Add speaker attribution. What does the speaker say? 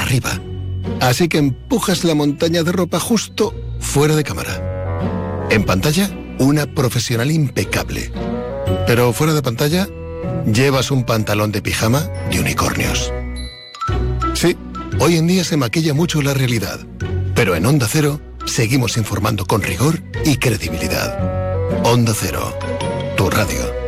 Speaker 1: arriba. Así que empujas la montaña de ropa justo fuera de cámara. En pantalla, una profesional impecable. Pero fuera de pantalla, llevas un pantalón de pijama de unicornios. Sí, hoy en día se maquilla mucho la realidad. Pero en Onda Cero, seguimos informando con rigor y credibilidad. Onda Cero, tu radio.